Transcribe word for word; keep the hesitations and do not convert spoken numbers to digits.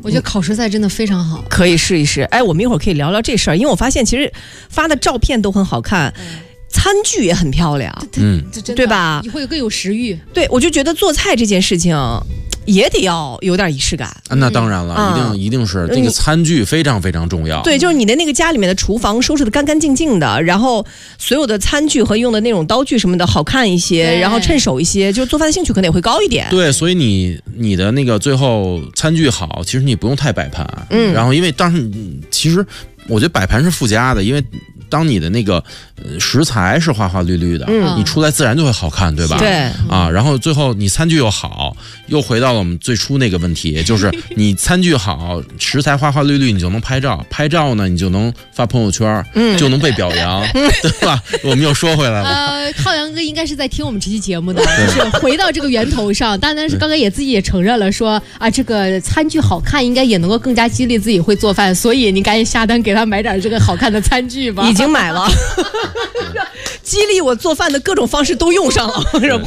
我觉得烤食材真的非常好， 可以试一试。哎，我们一会儿可以聊聊这事儿，因为我发现其实发的照片都很好看。嗯，餐具也很漂亮， 嗯， 对吧？ 你会更有食欲。 对，我就觉得做菜这件事情也得要有点仪式感。 啊、那当然了，嗯、一定一定是这个餐具非常非常重要。 对，就是你的那个家里面的厨房收拾的干干净净的，然后所有的餐具和用的那种刀具什么的好看一些，然后趁手一些，就是做饭的兴趣可能也会高一点。 对，所以你你的那个最后餐具好，其实你不用太摆盘。嗯，然后因为当时其实我觉得摆盘是附加的，因为当你的那个食材是花花绿绿的，嗯，你出来自然就会好看，对吧？ 对啊，然后最后你餐具又好，又回到了我们最初那个问题，就是你餐具好，食材花花绿绿，你就能拍照，拍照呢，你就能发朋友圈，嗯，就能被表扬，嗯、对吧？我们又说回来了。 呃，浩洋哥应该是在听我们这期节目的，就是回到这个源头上。当然是刚刚也自己也承认了说，说啊，这个餐具好看，应该也能够更加激励自己会做饭，所以你赶紧下单给他买点这个好看的餐具吧。 已经买了，激励我做饭的各种方式都用上了。